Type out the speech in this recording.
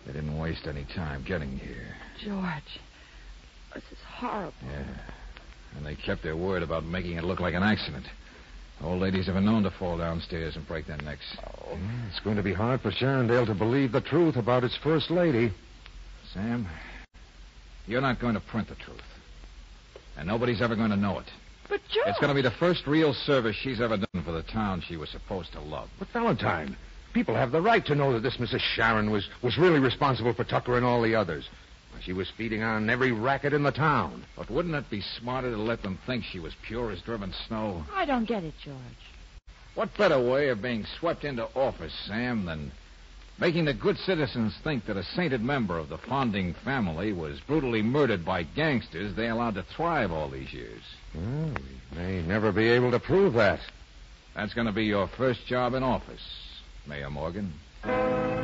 They didn't waste any time getting here. George, this is horrible. Yeah. And they kept their word about making it look like an accident. Old ladies have been known to fall downstairs and break their necks. Oh. It's going to be hard for Sharondale to believe the truth about its first lady. Sam, you're not going to print the truth. And nobody's ever going to know it. But, George... It's going to be the first real service she's ever done for the town she was supposed to love. But, Valentine, people have the right to know that this Mrs. Sharon was really responsible for Tucker and all the others. She was feeding on every racket in the town. But wouldn't it be smarter to let them think she was pure as driven snow? I don't get it, George. What better way of being swept into office, Sam, than making the good citizens think that a sainted member of the Fonding family was brutally murdered by gangsters they allowed to thrive all these years? Well, we may never be able to prove that. That's going to be your first job in office, Mayor Morgan.